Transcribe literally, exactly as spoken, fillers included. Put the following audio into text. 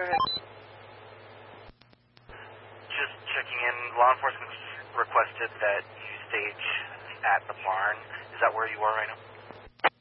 go ahead. Just checking in. Law enforcement requested that you stage at the barn. Is that where you are right now?